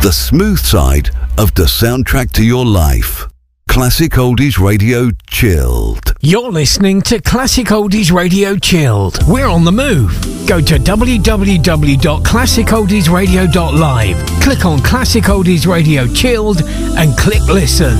The smooth side of the soundtrack to your life. Classic Oldies Radio Chilled. You're listening to Classic Oldies Radio Chilled. We're on the move. Go to www.classicoldiesradio.live. Click on Classic Oldies Radio Chilled and click listen.